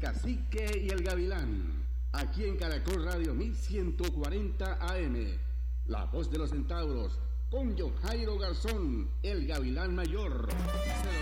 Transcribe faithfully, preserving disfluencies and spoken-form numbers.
Cacique y el Gavilán, aquí en Caracol Radio mil ciento cuarenta A M. La voz de los centauros, con John Jairo Garzón, el Gavilán Mayor.